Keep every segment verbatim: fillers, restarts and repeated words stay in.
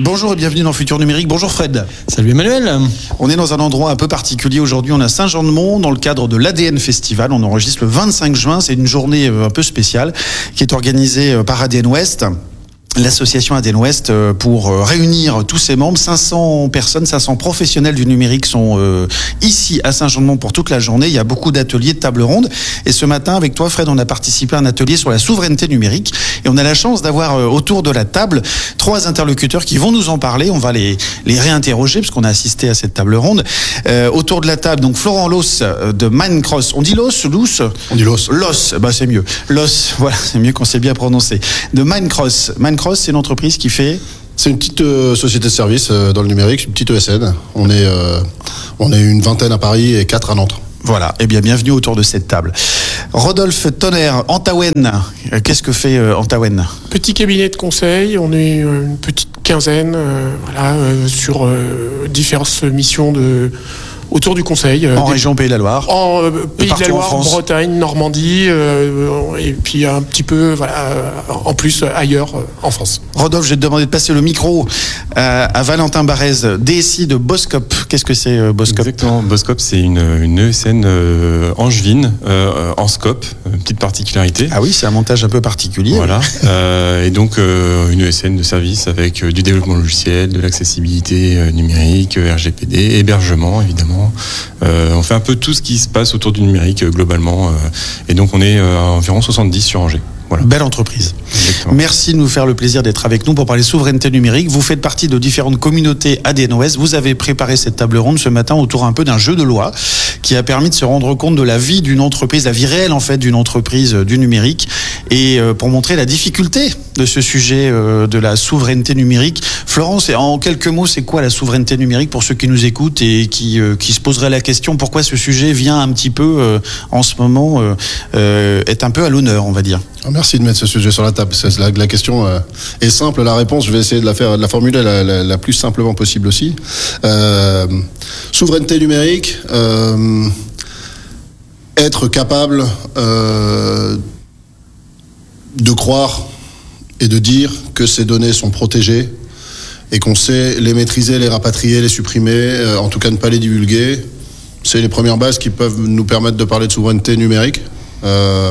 Bonjour et bienvenue dans Futur Numérique. Bonjour Fred. Salut Emmanuel. On est dans un endroit un peu particulier aujourd'hui. On est à Saint-Jean-de-Mont dans le cadre de l'A D N Festival. On enregistre le vingt-cinq juin. C'est une journée un peu spéciale qui est organisée par A D N Ouest. L'association A D N Ouest, pour réunir tous ses membres, cinq cents personnes, cinq cents professionnels du numérique sont euh, ici à Saint-Jean-de-Mont pour toute la journée. Il y a beaucoup d'ateliers, de tables rondes. Et ce matin, avec toi, Fred, on a participé à un atelier sur la souveraineté numérique. Et on a la chance d'avoir euh, autour de la table trois interlocuteurs qui vont nous en parler. On va les, les réinterroger parce qu'on a assisté à cette table ronde. Euh, autour de la table, donc Florent Loos de Mindcross. On dit Loos, Loos On dit Loos. Loos, bah c'est mieux. Loos, voilà, c'est mieux qu'on sait bien prononcer. De Mindcross. Mindcross, c'est une entreprise qui fait... C'est une petite euh, société de services euh, dans le numérique, une petite E S N. On est, euh, on est une vingtaine à Paris et quatre à Nantes. Voilà, eh bien bienvenue autour de cette table. Rodolphe Tonner, Antawen, qu'est-ce que fait euh, Antawen ? Petit cabinet de conseil, on est une petite quinzaine euh, voilà, euh, sur euh, diverses missions de... autour du conseil. En des... région Pays de la Loire. En euh, Pays de la Loire, Bretagne, Normandie, euh, et puis un petit peu, voilà, en plus ailleurs euh, en France. Rodolphe, je vais te demander de passer le micro euh, à Valentin Barrez, D S I de Boscop. Qu'est-ce que c'est euh, Boscop ? Exactement, Boscop c'est une, une E S N euh, angevine, euh, en scope, une petite particularité. Ah oui, c'est un montage un peu particulier. Voilà, euh, et donc euh, une E S N de service avec euh, du développement logiciel, de l'accessibilité euh, numérique, R G P D, hébergement évidemment. Euh, on fait un peu tout ce qui se passe autour du numérique euh, globalement, euh, et donc on est euh, à environ soixante-dix sur Angers. Voilà. Belle entreprise. Exactement. Merci de nous faire le plaisir d'être avec nous pour parler souveraineté numérique. Vous faites partie de différentes communautés A D N Ouest. Vous avez préparé cette table ronde ce matin autour un peu d'un jeu de loi qui a permis de se rendre compte de la vie d'une entreprise, la vie réelle en fait d'une entreprise du numérique, et pour montrer la difficulté de ce sujet de la souveraineté numérique. Florence, en quelques mots, c'est quoi la souveraineté numérique pour ceux qui nous écoutent et qui, qui se poseraient la question pourquoi ce sujet vient un petit peu en ce moment euh, est un peu à l'honneur, on va dire. Merci de mettre ce sujet sur la table. La, la question euh, est simple, la réponse, je vais essayer de la faire, de la formuler la, la, la plus simplement possible aussi. Euh, souveraineté numérique, euh, être capable euh, de croire et de dire que ces données sont protégées et qu'on sait les maîtriser, les rapatrier, les supprimer, euh, en tout cas ne pas les divulguer. C'est les premières bases qui peuvent nous permettre de parler de souveraineté numérique. Euh,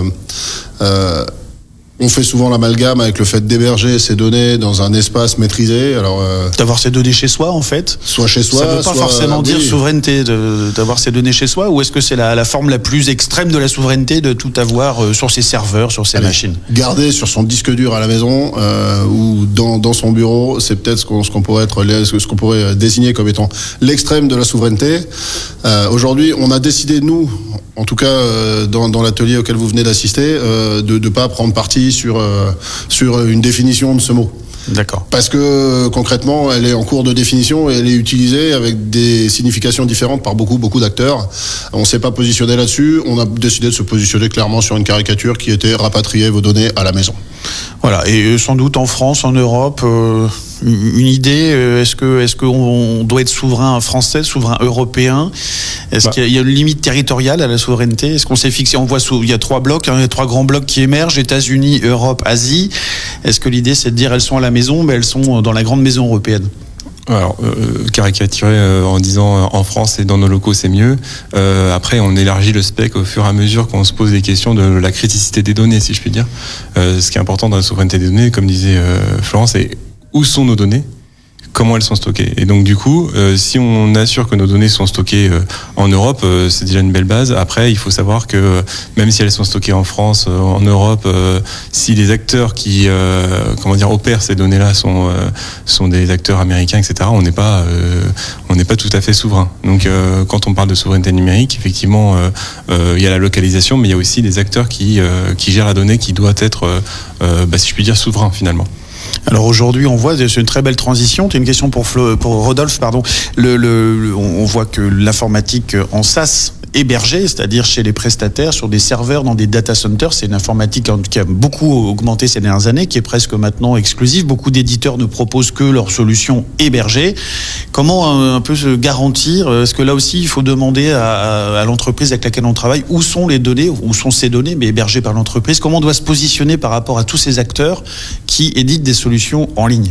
euh, On fait souvent l'amalgame avec le fait d'héberger ces données dans un espace maîtrisé. Alors, euh, d'avoir ces données chez soi, en fait. Soit chez soi. Ça ne veut pas soit, forcément dire oui. souveraineté de, d'avoir ces données chez soi, ou est-ce que c'est la, la forme la plus extrême de la souveraineté de tout avoir euh, sur ses serveurs, sur ses Allez, machines ? Garder sur son disque dur à la maison euh, ou dans, dans son bureau, c'est peut-être ce qu'on, ce qu'on pourrait être, ce qu'on pourrait désigner comme étant l'extrême de la souveraineté. Euh, aujourd'hui, on a décidé nous, en tout cas euh, dans, dans l'atelier auquel vous venez d'assister, euh, de ne pas prendre parti sur euh, sur une définition de ce mot. D'accord. Parce que concrètement, elle est en cours de définition et elle est utilisée avec des significations différentes par beaucoup, beaucoup d'acteurs. On ne s'est pas positionné là-dessus. On a décidé de se positionner clairement sur une caricature qui était rapatrier vos données à la maison. Voilà. Et sans doute en France, en Europe, euh, une idée. Est-ce que est-ce qu'on doit être souverain français, souverain européen ? Est-ce bah. qu'il y a une limite territoriale à la souveraineté ? Est-ce qu'on s'est fixé ? On voit sous, il y a trois blocs, hein, il y a trois grands blocs qui émergent, États-Unis, Europe, Asie. Est-ce que l'idée c'est de dire elles sont à la maison, mais elles sont dans la grande maison européenne ? Alors, euh, caricaturer euh, en disant euh, en France et dans nos locaux c'est mieux. Euh, après, on élargit le spectre au fur et à mesure qu'on se pose des questions de la criticité des données, si je puis dire. Euh, ce qui est important dans la souveraineté des données, comme disait euh, Florence, c'est où sont nos données ? Comment elles sont stockées. Et donc du coup, euh, si on assure que nos données sont stockées euh, en Europe, euh, c'est déjà une belle base. Après, il faut savoir que euh, même si elles sont stockées en France, euh, en Europe, euh, si les acteurs qui, euh, comment dire, opèrent ces données-là sont euh, sont des acteurs américains, et cetera, on n'est pas euh, on n'est pas tout à fait souverain. Donc euh, quand on parle de souveraineté numérique, effectivement, euh, euh, il y a la localisation, mais il y a aussi des acteurs qui euh, qui gèrent la donnée, qui doit être, euh, euh, bah, si je puis dire, souverain finalement. Alors aujourd'hui, on voit, c'est une très belle transition. C'est une question pour Flo, pour Rodolphe, pardon. Le, le, le, on voit que l'informatique en SaaS hébergée, c'est-à-dire chez les prestataires, sur des serveurs, dans des data centers, c'est une informatique qui a beaucoup augmenté ces dernières années, qui est presque maintenant exclusive. Beaucoup d'éditeurs ne proposent que leurs solutions hébergées. Comment un, un peu se garantir ? Est-ce que là aussi, il faut demander à, à l'entreprise avec laquelle on travaille où sont les données, où sont ces données, mais hébergées par l'entreprise ? Comment on doit se positionner par rapport à tous ces acteurs qui éditent des solutions en ligne ?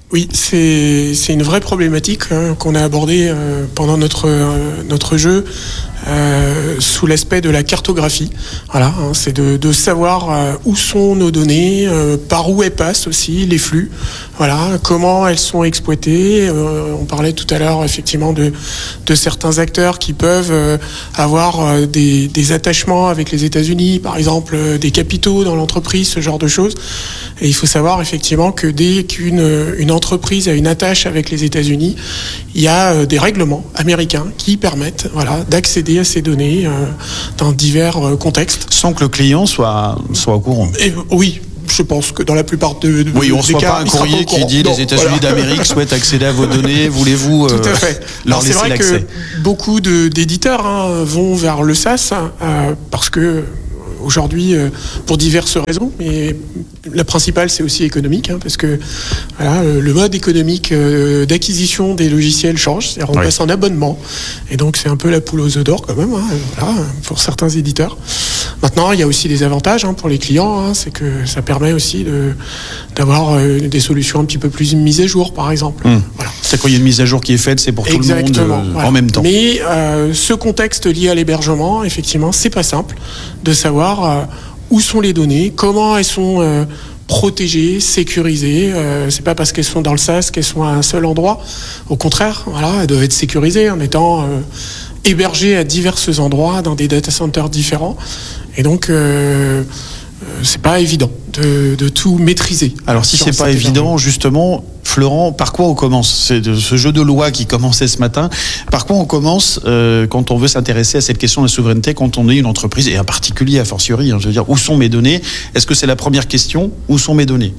Oui, c'est c'est une vraie problématique hein, qu'on a abordée euh, pendant notre euh, notre jeu euh, sous l'aspect de la cartographie. Voilà, hein, c'est de de savoir euh, où sont nos données, euh, par où elles passent aussi les flux. Voilà, comment elles sont exploitées. Euh, on parlait tout à l'heure effectivement de de certains acteurs qui peuvent euh, avoir euh, des des attachements avec les États-Unis, par exemple euh, des capitaux dans l'entreprise, ce genre de choses. Et il faut savoir effectivement que dès qu'une une entreprise a une attache avec les États-Unis, il y a des règlements américains qui permettent voilà, d'accéder à ces données euh, dans divers euh, contextes. Sans que le client soit, soit au courant. Et, oui. Je pense que dans la plupart de, de oui, on des reçoit cas, pas un courrier qui dit non, les États-Unis voilà. d'Amérique souhaitent accéder à vos données. Voulez-vous euh, Tout à fait. leur Alors, laisser c'est vrai l'accès? Que beaucoup de, d'éditeurs hein, vont vers le SaaS euh, parce que aujourd'hui, euh, pour diverses raisons, mais la principale, c'est aussi économique, hein, parce que voilà, le mode économique euh, d'acquisition des logiciels change, c'est-à-dire on oui. passe en abonnement, et donc c'est un peu la poule aux œufs d'or quand même, hein, voilà, pour certains éditeurs. Maintenant, il y a aussi des avantages hein, pour les clients, hein, c'est que ça permet aussi de, d'avoir euh, des solutions un petit peu plus mises à jour, par exemple. Mmh. Voilà. C'est quand il y a une mise à jour qui est faite, c'est pour Exactement, tout le monde euh, voilà. en même temps. Mais euh, ce contexte lié à l'hébergement, effectivement, c'est pas simple de savoir euh, où sont les données, comment elles sont euh, protégées, sécurisées. Euh, c'est pas parce qu'elles sont dans le SaaS qu'elles sont à un seul endroit. Au contraire, voilà, elles doivent être sécurisées en étant euh, hébergées à divers endroits dans des data centers différents. Et donc, euh, c'est pas évident de, de tout maîtriser. Alors si c'est pas évident, justement, Florent, par quoi on commence? C'est de ce jeu de loi qui commençait ce matin. Par quoi on commence euh, quand on veut s'intéresser à cette question de la souveraineté, quand on est une entreprise, et en particulier a fortiori, hein, je veux dire, où sont mes données? Est-ce que c'est la première question? Où sont mes données?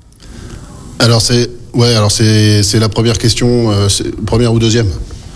Alors c'est ouais, alors c'est c'est la première question, euh, première ou deuxième.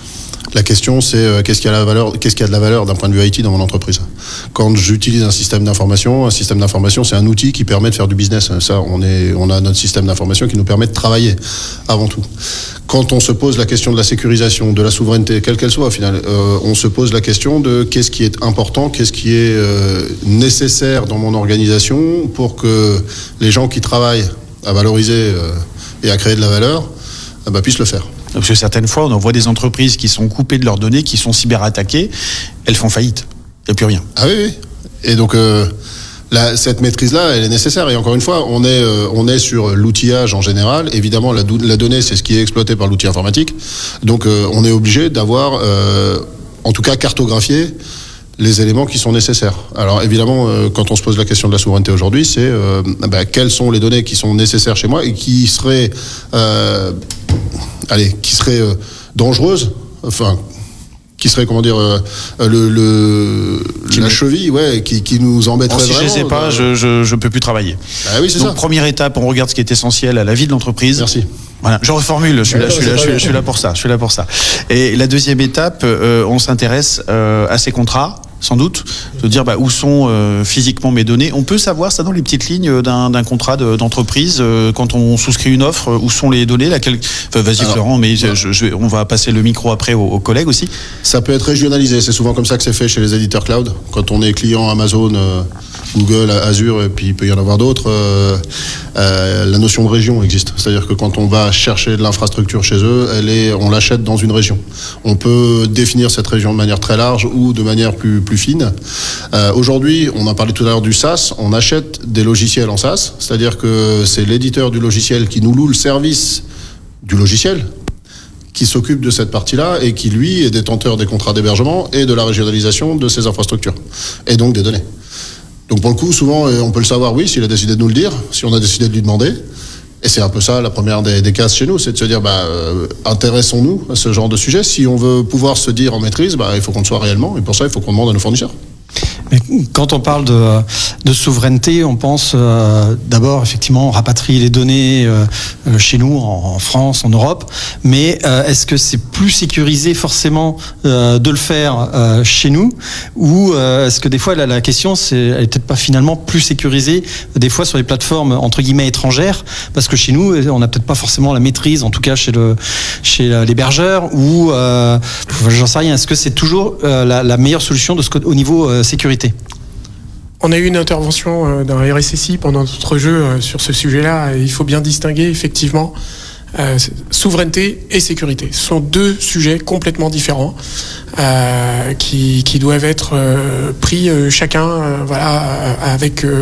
La question, c'est euh, qu'est-ce qui a la valeur, qu'est-ce qui a de la valeur d'un point de vue I T dans mon entreprise. Quand j'utilise un système d'information, un système d'information, c'est un outil qui permet de faire du business. Ça, on est, on a notre système d'information qui nous permet de travailler avant tout. Quand on se pose la question de la sécurisation, de la souveraineté, quelle qu'elle soit au final, euh, on se pose la question de qu'est-ce qui est important, qu'est-ce qui est euh, nécessaire dans mon organisation pour que les gens qui travaillent à valoriser euh, et à créer de la valeur eh ben, puissent le faire. Parce que certaines fois, on en voit des entreprises qui sont coupées de leurs données, qui sont cyberattaquées, elles font faillite. Il n'y a plus rien. Ah oui, oui. Et donc, euh, la, cette maîtrise-là, elle est nécessaire. Et encore une fois, on est, euh, on est sur l'outillage en général. Évidemment, la, la donnée, c'est ce qui est exploité par l'outil informatique. Donc, euh, on est obligé d'avoir, euh, en tout cas, cartographié les éléments qui sont nécessaires. Alors évidemment, euh, quand on se pose la question de la souveraineté aujourd'hui, c'est euh, bah, quelles sont les données qui sont nécessaires chez moi et qui seraient, euh, allez, qui seraient euh, dangereuses, enfin, qui seraient comment dire, euh, le, le la me... cheville, ouais, qui, qui nous embêterait bon, si vraiment. Si je les sais pas, euh... je, je je peux plus travailler. Ah oui, c'est Donc ça. Première étape, on regarde ce qui est essentiel à la vie de l'entreprise. Merci. Voilà, je reformule, je suis là, je suis là, je suis là, je suis là pour ça, je suis là pour ça. Et la deuxième étape, euh, on s'intéresse euh, à ces contrats. Sans doute, de dire bah, où sont euh, physiquement mes données. On peut savoir ça dans les petites lignes d'un, d'un contrat de, d'entreprise euh, quand on souscrit une offre, où sont les données laquelle... Enfin, vas-y Alors, Florent, mais voilà. je, je, on va passer le micro après aux, aux collègues aussi. Ça peut être régionalisé, c'est souvent comme ça que c'est fait chez les éditeurs cloud. Quand on est client Amazon, euh, Google, Azure, et puis il peut y en avoir d'autres, euh, euh, la notion de région existe. C'est-à-dire que quand on va chercher de l'infrastructure chez eux, elle est, on l'achète dans une région. On peut définir cette région de manière très large ou de manière plus plus fine. Euh, aujourd'hui, on a parlé tout à l'heure du SaaS, on achète des logiciels en SaaS, c'est-à-dire que c'est l'éditeur du logiciel qui nous loue le service du logiciel, qui s'occupe de cette partie-là et qui, lui, est détenteur des contrats d'hébergement et de la régionalisation de ces infrastructures, et donc des données. Donc pour le coup, souvent, on peut le savoir, oui, s'il a décidé de nous le dire, si on a décidé de lui demander. Et c'est un peu ça, la première des, des cases chez nous, c'est de se dire, bah, euh, intéressons-nous à ce genre de sujet. Si on veut pouvoir se dire en maîtrise, bah, il faut qu'on le soit réellement. Et pour ça, il faut qu'on demande à nos fournisseurs. Mais quand on parle de, de souveraineté, on pense euh, d'abord effectivement rapatrier les données euh, chez nous, en, en France, en Europe. Mais euh, est-ce que c'est plus sécurisé forcément euh, de le faire euh, chez nous, ou euh, est-ce que des fois la, la question, c'est, elle est peut-être pas finalement plus sécurisée des fois sur les plateformes entre guillemets étrangères, parce que chez nous, on n'a peut-être pas forcément la maîtrise, en tout cas chez le chez l'hébergeur, ou euh, j'en sais rien. Est-ce que c'est toujours euh, la, la meilleure solution de ce, au niveau euh, sécurité? On a eu une intervention d'un R S S I pendant notre jeu sur ce sujet-là, et il faut bien distinguer effectivement euh, souveraineté et sécurité. Ce sont deux sujets complètement différents euh, qui, qui doivent être euh, pris euh, chacun euh, voilà, euh, avec euh,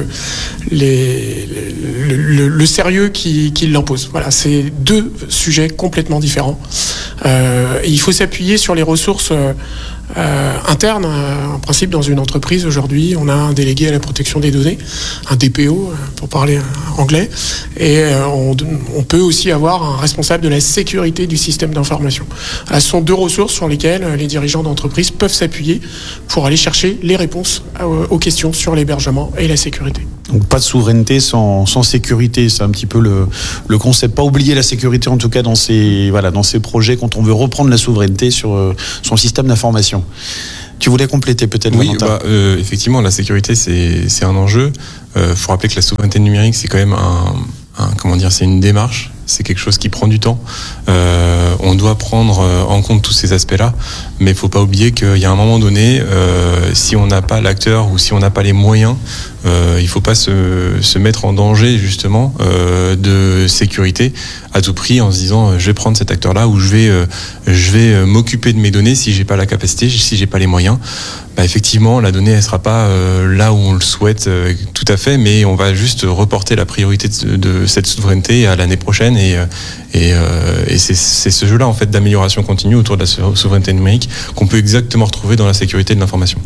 les, le, le, le sérieux qui, qui l'impose. Voilà, c'est deux sujets complètement différents. Euh, et il faut s'appuyer sur les ressources euh, Euh, interne, euh, en principe, dans une entreprise aujourd'hui, on a un délégué à la protection des données, un D P O, euh, pour parler euh, anglais, et euh, on, on peut aussi avoir un responsable de la sécurité du système d'information. Euh, ce sont deux ressources sur lesquelles euh, les dirigeants d'entreprise peuvent s'appuyer pour aller chercher les réponses euh, aux questions sur l'hébergement et la sécurité. Donc pas de souveraineté sans, sans sécurité, c'est un petit peu le, le concept. Pas oublier la sécurité en tout cas dans ces, voilà, dans ces projets quand on veut reprendre la souveraineté sur euh, son système d'information. Tu voulais compléter peut-être, Oui, Valentin. bah, euh, effectivement, la sécurité, c'est, c'est un enjeu. Il euh, faut rappeler que la souveraineté numérique, c'est quand même un, un comment dire, c'est une démarche. C'est quelque chose qui prend du temps. Euh, on doit prendre en compte tous ces aspects-là, mais il faut pas oublier qu'il y a un moment donné, euh, si on n'a pas l'acteur ou si on n'a pas les moyens, euh, il faut pas se, se mettre en danger justement euh, de sécurité à tout prix en se disant je vais prendre cet acteur-là ou je vais euh, je vais m'occuper de mes données si j'ai pas la capacité, si j'ai pas les moyens. Bah effectivement, la donnée elle sera pas euh, là où on le souhaite euh, tout à fait, mais on va juste reporter la priorité de, de cette souveraineté à l'année prochaine. Et, et, euh, et c'est, c'est ce jeu-là en fait d'amélioration continue autour de la souveraineté numérique qu'on peut exactement retrouver dans la sécurité de l'information.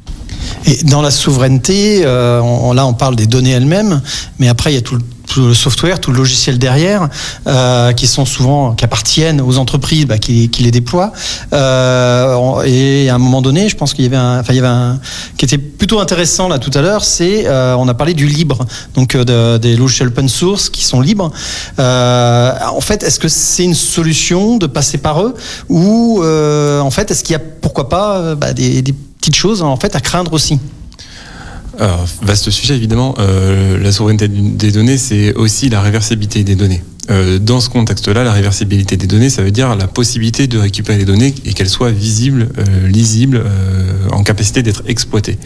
Et dans la souveraineté, euh, on, là on parle des données elles-mêmes, mais après il y a tout le, tout le software, tout le logiciel derrière, euh, qui sont souvent, qui appartiennent aux entreprises bah, qui, qui les déploient. Euh, et à un moment donné, je pense qu'il y avait un, enfin il y avait un qui était plutôt intéressant là tout à l'heure, c'est euh, on a parlé du libre, donc de, des logiciels open source qui sont libres. Euh, en fait, est-ce que c'est une solution de passer par eux, ou euh, en fait est-ce qu'il y a pourquoi pas bah, des, des petites choses en fait à craindre aussi? Alors, vaste sujet évidemment. Euh, la souveraineté des données, c'est aussi la réversibilité des données. Euh, dans ce contexte-là, la réversibilité des données, ça veut dire la possibilité de récupérer les données et qu'elles soient visibles, euh, lisibles, euh, en capacité d'être exploitées.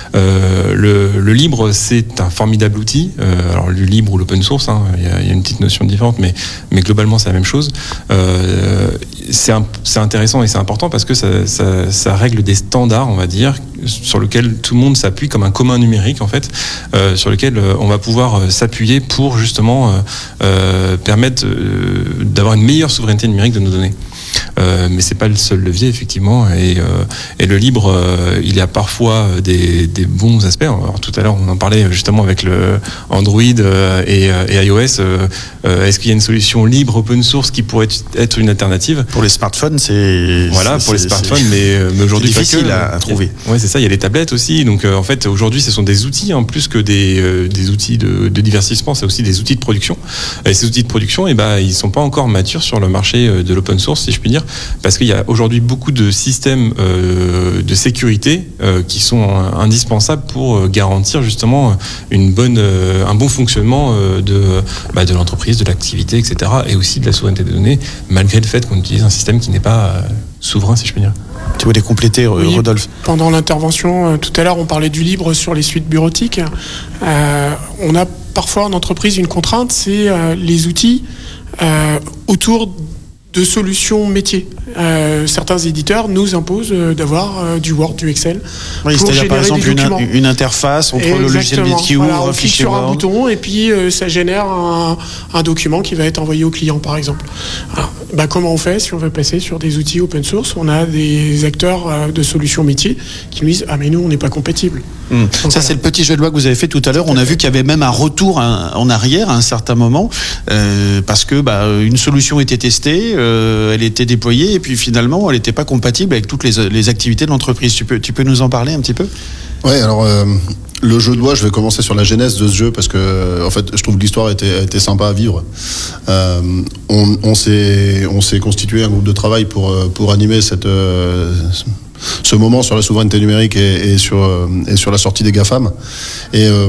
Euh, le, le libre, c'est un formidable outil. Euh, alors le libre ou l'open source, hein, il y a, il y a une petite notion différente, mais, mais globalement c'est la même chose. Euh, c'est, un, c'est intéressant et c'est important parce que ça, ça, ça règle des standards, on va dire, sur lesquels tout le monde s'appuie comme un commun numérique en fait, euh, sur lequel euh, on va pouvoir euh, s'appuyer pour justement euh, euh, permettre euh, d'avoir une meilleure souveraineté numérique de nos données. Euh, mais c'est pas le seul levier effectivement, et, euh, et le libre, euh, il y a parfois des, des bons aspects. Alors, tout à l'heure on en parlait justement avec le Android euh, et, et iOS. Euh, euh, est-ce qu'il y a une solution libre open source qui pourrait être une alternative? Pour les smartphones, c'est voilà c'est, pour les c'est, smartphones, c'est, mais, mais aujourd'hui c'est difficile pas que, à, à trouver. Ouais, c'est ça. Il y a les tablettes aussi. Donc euh, en fait aujourd'hui ce sont des outils en plus que des euh, des outils de, de divertissement. C'est aussi des outils de production. Et ces outils de production, et eh ben ils sont pas encore matures sur le marché de l'open source, si je puis dire, parce qu'il y a aujourd'hui beaucoup de systèmes euh, de sécurité euh, qui sont indispensables pour garantir justement une bonne, euh, un bon fonctionnement euh, de, bah, de l'entreprise, de l'activité, et cetera. Et aussi de la souveraineté des données, malgré le fait qu'on utilise un système qui n'est pas euh, souverain, si je puis dire. Tu voulais compléter, oui, Rodolphe? Pendant l'intervention, euh, tout à l'heure, on parlait du libre sur les suites bureautiques. Euh, on a parfois en entreprise une contrainte, c'est euh, les outils euh, autour de solutions métiers. Euh, certains éditeurs nous imposent euh, d'avoir euh, du Word, du Excel. Oui, pour c'est-à-dire par exemple une, une interface entre Exactement. le logiciel qui ouvre, voilà, on un clique fichier sur Word. un bouton et puis euh, ça génère un, un document qui va être envoyé au client, par exemple. Alors, bah, comment on fait si on veut passer sur des outils open source? On a des acteurs euh, de solutions métiers qui nous disent ah mais nous on n'est pas compatible. Mmh. Donc, ça voilà. C'est le petit jeu de loi que vous avez fait tout à l'heure. On a vu qu'il y avait même un retour en arrière à un certain moment euh, parce que bah, une solution était testée, euh, elle était déployée et puis finalement elle n'était pas compatible avec toutes les, les activités de l'entreprise. Tu peux, tu peux nous en parler un petit peu? Ouais, alors euh, le jeu de loi, je vais commencer sur la genèse de ce jeu parce que en fait, je trouve que l'histoire était, était sympa à vivre. Euh, on, on s'est, on s'est constitué un groupe de travail pour pour animer cette euh, ce moment sur la souveraineté numérique et, et sur et sur la sortie des GAFAM. Et euh,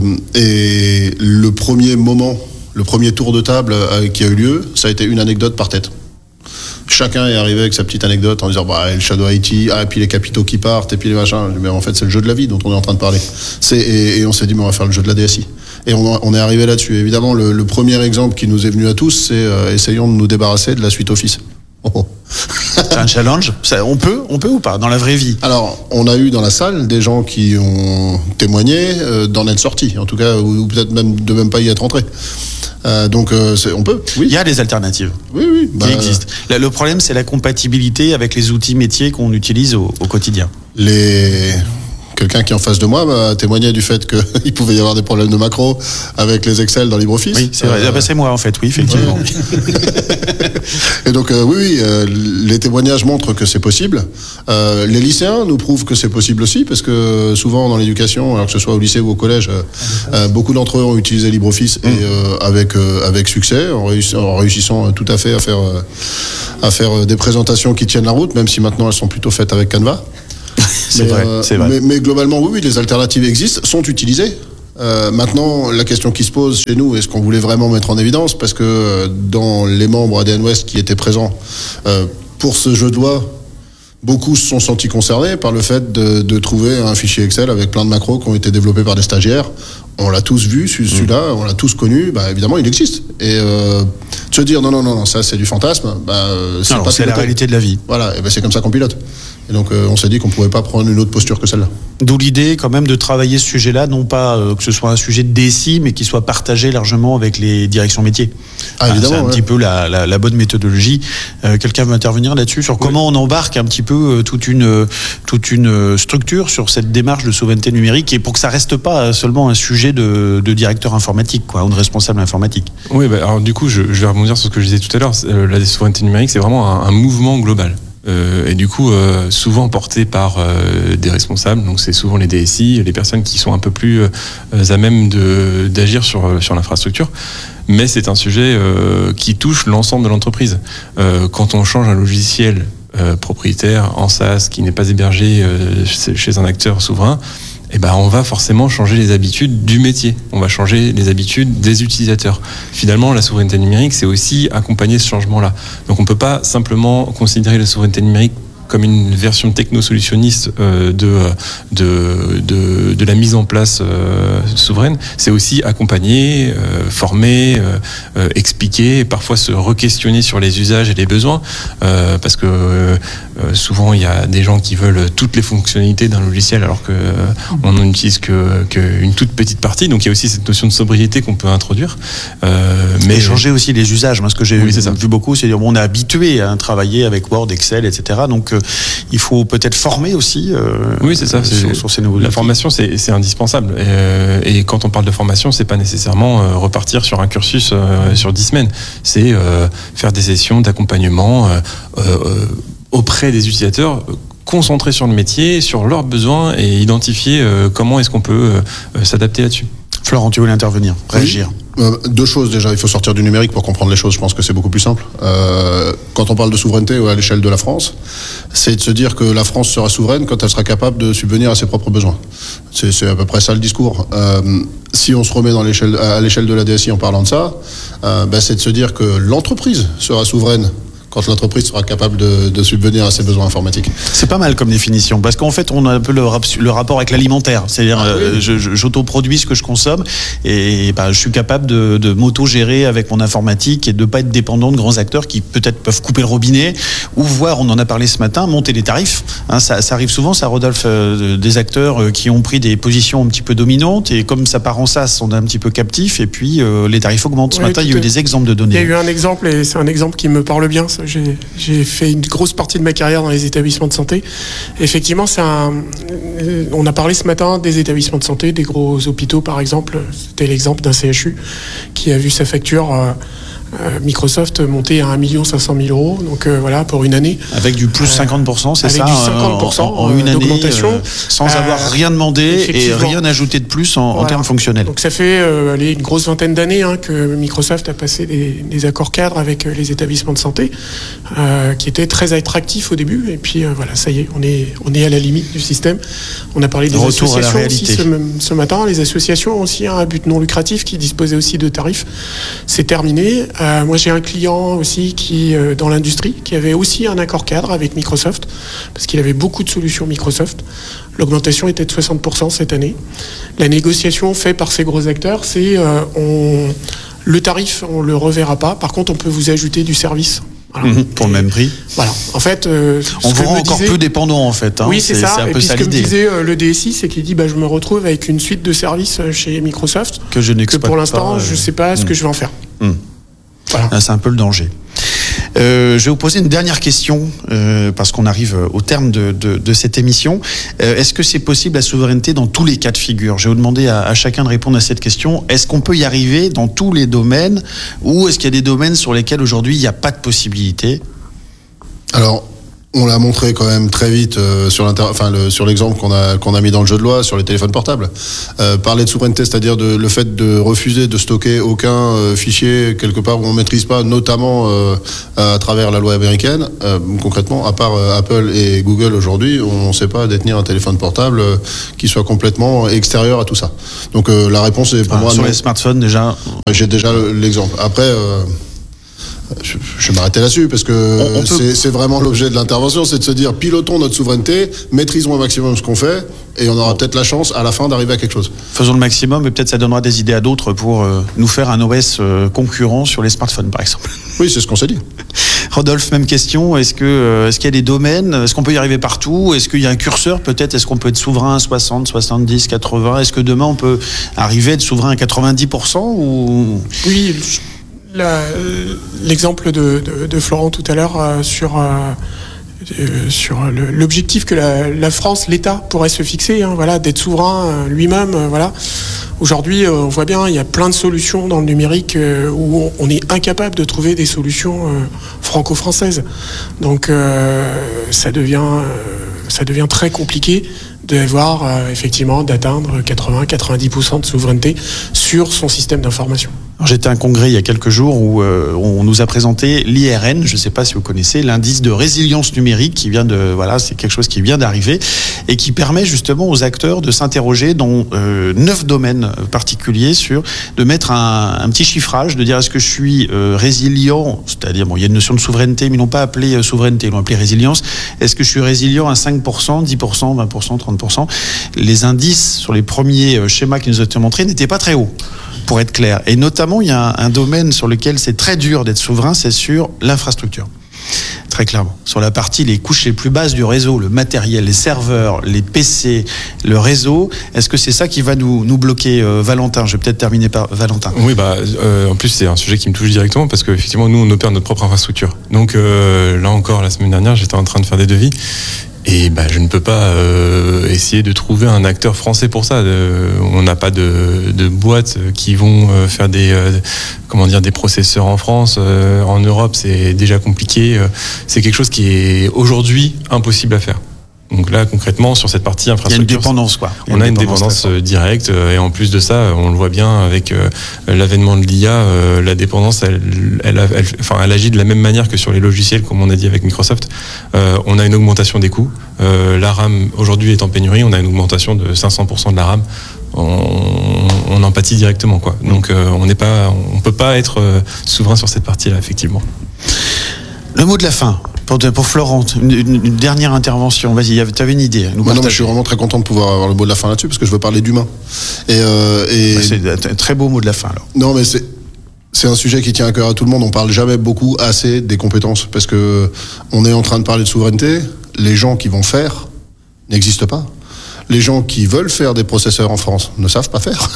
et le premier moment, le premier tour de table qui a eu lieu, ça a été une anecdote par tête. chacun est arrivé avec sa petite anecdote en disant bah le Shadow I T, ah et puis les capitaux qui partent et puis les machins. Mais en fait c'est le jeu de la vie dont on est en train de parler. C'est et, et on s'est dit mais on va faire le jeu de la D S I. Et on, on est arrivé là-dessus. Évidemment le, le premier exemple qui nous est venu à tous, c'est euh, essayons de nous débarrasser de la suite Office. Oh oh. C'est un challenge. Ça, on peut, on peut ou pas dans la vraie vie? Alors, on a eu dans la salle des gens qui ont témoigné euh, d'en être sortis, en tout cas, ou, ou peut-être même de même pas y être entrés. Euh, donc, euh, c'est, on peut. Oui. Il y a des alternatives. Oui, oui. Qui bah, existent. Là, le problème, c'est la compatibilité avec les outils métiers qu'on utilise au, au quotidien. Les Quelqu'un qui est en face de moi m'a témoigné du fait qu'il pouvait y avoir des problèmes de macro avec les Excel dans LibreOffice. Oui, c'est vrai. Euh... Ah bah, c'est moi en fait, oui, effectivement. Ouais. Et donc euh, oui, oui euh, les témoignages montrent que c'est possible. Euh, les lycéens nous prouvent que c'est possible aussi, parce que souvent dans l'éducation, alors que ce soit au lycée ou au collège, euh, euh, beaucoup d'entre eux ont utilisé LibreOffice mmh. et euh, avec euh, avec succès, en, réuss- en réussissant tout à fait à faire euh, à faire des présentations qui tiennent la route, même si maintenant elles sont plutôt faites avec Canva. C'est mais, vrai, euh, c'est vrai. Mais, mais globalement, oui, oui, les alternatives existent, sont utilisées. Euh, maintenant, la question qui se pose chez nous, est-ce qu'on voulait vraiment mettre en évidence, parce que dans les membres A D N West qui étaient présents euh, pour ce jeu de loi, beaucoup se sont sentis concernés par le fait de, de trouver un fichier Excel avec plein de macros qui ont été développés par des stagiaires. On l'a tous vu, celui-là, on l'a tous connu, bah, évidemment, il existe. Et euh, se dire non, non, non, non, ça c'est du fantasme, bah, c'est, non, pas c'est la réalité de la vie. Voilà, et bah, c'est comme ça qu'on pilote. Et donc euh, on s'est dit qu'on pouvait pas prendre une autre posture que celle-là. D'où l'idée quand même de travailler ce sujet-là, non pas euh, que ce soit un sujet de D S I, mais qui soit partagé largement avec les directions métiers. Ah, évidemment, c'est un ouais. petit peu la, la, la bonne méthodologie. Euh, quelqu'un veut intervenir là-dessus sur comment oui. on embarque un petit peu euh, toute une toute une structure sur cette démarche de souveraineté numérique, et pour que ça reste pas seulement un sujet de, de directeur informatique, quoi, ou de responsable informatique. Oui, bah, alors du coup, je, je vais rebondir sur ce que je disais tout à l'heure. Euh, la souveraineté numérique, c'est vraiment un, un mouvement global. Euh, et du coup, euh, souvent porté par euh, des responsables, donc c'est souvent les D S I, les personnes qui sont un peu plus euh, à même de, d'agir sur, sur l'infrastructure. Mais c'est un sujet euh, qui touche l'ensemble de l'entreprise. Euh, quand on change un logiciel euh, propriétaire en SaaS qui n'est pas hébergé euh, chez un acteur souverain, eh ben, on va forcément changer les habitudes du métier. On va changer les habitudes des utilisateurs. Finalement, la souveraineté numérique, c'est aussi accompagner ce changement-là. Donc, on ne peut pas simplement considérer la souveraineté numérique comme une version techno-solutionniste euh, de, de, de, de la mise en place euh, souveraine. C'est aussi accompagner, euh, former, euh, euh, expliquer, et parfois se re-questionner sur les usages et les besoins, euh, parce que euh, souvent il y a des gens qui veulent toutes les fonctionnalités d'un logiciel alors que euh, on n'en utilise que, que une toute petite partie. Donc il y a aussi cette notion de sobriété qu'on peut introduire. Euh, mais et changer aussi les usages. Moi, ce que j'ai oui, vu, vu beaucoup, c'est qu'on est habitué à travailler avec Word, Excel, et cetera. Donc il faut peut-être former aussi euh, oui, c'est ça, sur, c'est, sur ces nouveaux la outils. formation, c'est, c'est indispensable. Et, euh, et quand on parle de formation, c'est pas nécessairement euh, repartir sur un cursus euh, sur dix semaines. C'est euh, faire des sessions d'accompagnement euh, euh, auprès des utilisateurs, euh, concentrés sur le métier, sur leurs besoins, et identifier euh, comment est-ce qu'on peut euh, s'adapter là-dessus. Florent, tu voulais intervenir, réagir. Oui. Euh, deux choses déjà, il faut sortir du numérique pour comprendre les choses, je pense que c'est beaucoup plus simple. Euh, quand on parle de souveraineté à l'échelle de la France, c'est de se dire que la France sera souveraine quand elle sera capable de subvenir à ses propres besoins. C'est, c'est à peu près ça le discours. Euh, si on se remet dans l'échelle, à l'échelle de la D S I en parlant de ça, euh, ben c'est de se dire que l'entreprise sera souveraine quand l'entreprise sera capable de, de subvenir à ses besoins informatiques. C'est pas mal comme définition, parce qu'en fait, on a un peu le, rap- le rapport avec l'alimentaire. C'est-à-dire, ah, oui. euh, je, je, j'autoproduis ce que je consomme, et bah, je suis capable de, de m'auto-gérer avec mon informatique et de pas être dépendant de grands acteurs qui peut-être peuvent couper le robinet, ou voir, on en a parlé ce matin, monter les tarifs. Hein, ça, ça arrive souvent, ça, Rodolphe, euh, des acteurs euh, qui ont pris des positions un petit peu dominantes, et comme ça part en sas, on est un petit peu captif, et puis euh, les tarifs augmentent. Ce oui, matin, il y a eu des exemples de données. Il y a eu un exemple, et c'est un exemple qui me parle bien. Ça, j'ai, j'ai fait une grosse partie de ma carrière dans les établissements de santé. Effectivement, c'est un, on a parlé ce matin des établissements de santé, des gros hôpitaux par exemple. C'était l'exemple d'un C H U qui a vu sa facture euh, euh, Microsoft monter à un million cinq cent mille euros, donc euh, voilà, pour une année. Avec du plus cinquante pour cent, c'est avec ça, du cinquante pour cent en, en une année, d'augmentation, euh, sans euh, avoir rien demandé et rien ajouté de plus en, voilà. en termes fonctionnels. Donc ça fait euh, allez, une grosse vingtaine d'années hein, que Microsoft a passé des, des accords cadres avec euh, les établissements de santé, euh, qui étaient très attractifs au début, et puis euh, voilà, ça y est, on est, on est à la limite du système. On a parlé des Retour associations aussi ce, ce matin. Les associations ont aussi un but non lucratif qui disposait aussi de tarifs. C'est terminé. Euh, moi, j'ai un client aussi qui, euh, dans l'industrie, qui avait aussi un accord cadre avec Microsoft, parce qu'il avait beaucoup de solutions Microsoft. L'augmentation était de soixante pour cent cette année. La négociation faite par ces gros acteurs, c'est euh, on, le tarif, on le reverra pas. Par contre, on peut vous ajouter du service. Voilà. Mmh, pour le même prix. Voilà. En fait, euh, on vous rend encore disait... peu dépendant en fait. Hein. Oui, c'est, c'est ça. C'est un et peu puis ça ce que l'idée. me disait euh, le D S I, c'est qu'il dit, bah, je me retrouve avec une suite de services chez Microsoft que je n'exploite que pour l'instant, pas, je ne sais pas mmh. ce que je vais en faire. Mmh. Voilà. Ah, c'est un peu le danger. Euh, je vais vous poser une dernière question euh, parce qu'on arrive au terme de, de, de cette émission. Euh, est-ce que c'est possible la souveraineté dans tous les cas de figure ? Je vais vous demander à, à chacun de répondre à cette question. Est-ce qu'on peut y arriver dans tous les domaines ou est-ce qu'il y a des domaines sur lesquels aujourd'hui il n'y a pas de possibilité ? Alors, on l'a montré quand même très vite euh, sur, l'inter... enfin, le, sur l'exemple qu'on a, qu'on a mis dans le jeu de loi sur les téléphones portables. Euh, parler de souveraineté, c'est-à-dire de, le fait de refuser de stocker aucun euh, fichier quelque part où on ne maîtrise pas, notamment euh, à travers la loi américaine. Euh, concrètement, à part euh, Apple et Google aujourd'hui, on ne sait pas détenir un téléphone portable euh, qui soit complètement extérieur à tout ça. Donc euh, la réponse est pour ah, moi... Sur non. les smartphones déjà J'ai déjà l'exemple. Après... Euh, Je, je vais m'arrêter là-dessus parce que on, on c'est, peut... c'est vraiment l'objet de l'intervention, c'est de se dire pilotons notre souveraineté, maîtrisons au maximum ce qu'on fait et on aura peut-être la chance à la fin d'arriver à quelque chose. Faisons le maximum et peut-être ça donnera des idées à d'autres pour euh, nous faire un O S euh, concurrent sur les smartphones par exemple. Oui, c'est ce qu'on s'est dit. Rodolphe, même question, est-ce que euh, est-ce qu'il y a des domaines, est-ce qu'on peut y arriver partout, est-ce qu'il y a un curseur peut-être, est-ce qu'on peut être souverain à soixante, soixante-dix, quatre-vingts, est-ce que demain on peut arriver à être souverain à quatre-vingt-dix pour cent ou... Oui, je... La, l'exemple de, de, de Florent tout à l'heure euh, sur, euh, euh, sur le, l'objectif que la, la France, l'État pourrait se fixer, hein, voilà, d'être souverain euh, lui-même. Euh, voilà. Aujourd'hui, euh, on voit bien, il y a plein de solutions dans le numérique euh, où on, on est incapable de trouver des solutions euh, franco-françaises. Donc euh, ça devient, euh, ça devient très compliqué d'avoir euh, effectivement d'atteindre quatre-vingts à quatre-vingt-dix pour cent de souveraineté sur son système d'information. Alors, j'étais à un congrès il y a quelques jours où euh, on nous a présenté l'I R N, je ne sais pas si vous connaissez, l'indice de résilience numérique qui vient de, voilà, c'est quelque chose qui vient d'arriver et qui permet justement aux acteurs de s'interroger dans euh, neuf domaines particuliers sur, de mettre un, un petit chiffrage, de dire est-ce que je suis euh, résilient, c'est-à-dire bon, il y a une notion de souveraineté, mais ils n'ont pas appelé euh, souveraineté, ils l'ont appelé résilience. Est-ce que je suis résilient à cinq pour cent, dix pour cent, vingt pour cent, trente pour cent? Les indices sur les premiers euh, schémas qui nous ont été montrés n'étaient pas très hauts, pour être clair. Et notamment, il y a un, un domaine sur lequel c'est très dur d'être souverain, c'est sur l'infrastructure. Très clairement. Sur la partie, les couches les plus basses du réseau, le matériel, les serveurs, les P C, le réseau, est-ce que c'est ça qui va nous, nous bloquer, euh, Valentin? Je vais peut-être terminer par Valentin. Oui, bah, euh, en plus, c'est un sujet qui me touche directement parce qu'effectivement, nous, on opère notre propre infrastructure. Donc, euh, là encore, la semaine dernière, j'étais en train de faire des devis. Et bah, je ne peux pas euh, essayer de trouver un acteur français pour ça. Euh, on n'a pas de, de boîtes qui vont euh, faire des euh, comment dire des processeurs en France. Euh, en Europe, c'est déjà compliqué. Euh, c'est quelque chose qui est aujourd'hui impossible à faire. Donc là, concrètement, sur cette partie infrastructure, il y a une dépendance, quoi. On a une dépendance, dépendance directe, et en plus de ça, on le voit bien avec euh, l'avènement de l'I A, euh, la dépendance, elle, elle, elle, enfin, elle agit de la même manière que sur les logiciels, comme on a dit avec Microsoft. Euh, on a une augmentation des coûts. Euh, la RAM aujourd'hui est en pénurie, on a une augmentation de cinq cents pour cent de la RAM. On, on en pâtit directement, quoi. Donc euh, on n'est pas, on peut pas être euh, souverain sur cette partie-là, effectivement. Le mot de la fin. Pour, pour Florent, une, une dernière intervention. Vas-y, tu avais une idée. Nous bah non, mais je suis vraiment très content de pouvoir avoir le mot de la fin là-dessus parce que je veux parler d'humain. Et, euh, et... Bah, c'est un très beau mot de la fin alors. Non, mais c'est c'est un sujet qui tient à cœur à tout le monde. On parle jamais beaucoup assez des compétences parce que on est en train de parler de souveraineté. Les gens qui vont faire n'existent pas. Les gens qui veulent faire des processeurs en France ne savent pas faire.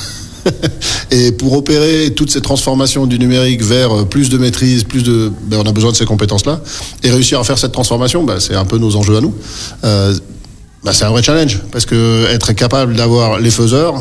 Et pour opérer toutes ces transformations du numérique vers plus de maîtrise, plus de, ben on a besoin de ces compétences-là. Et réussir à faire cette transformation, ben c'est un peu nos enjeux à nous. Euh, ben c'est un vrai challenge parce que être capable d'avoir les faiseurs,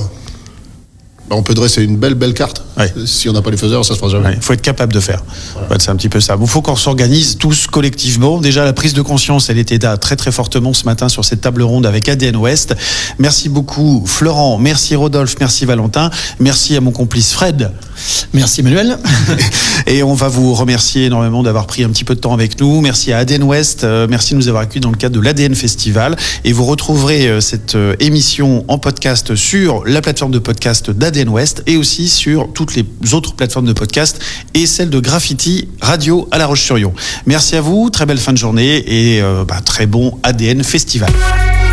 ben on peut dresser une belle belle carte. Ouais. Si on n'a pas les faiseurs, ça se fera jamais. Il ouais, faut être capable de faire. Voilà. C'est un petit peu ça. Il faut qu'on s'organise tous collectivement. Déjà, la prise de conscience, elle était là très très fortement ce matin sur cette table ronde avec A D N Ouest. Merci beaucoup Florent, merci Rodolphe, merci Valentin, merci à mon complice Fred Merci Emmanuel. Et on va vous remercier énormément d'avoir pris un petit peu de temps avec nous. Merci à A D N West, euh, merci de nous avoir accueillis dans le cadre de l'A D N Festival. Et vous retrouverez euh, cette euh, émission en podcast sur la plateforme de podcast d'A D N West et aussi sur toutes les autres plateformes de podcast et celle de Graffiti Radio à La Roche-sur-Yon. Merci à vous, très belle fin de journée et euh, bah, très bon A D N Festival.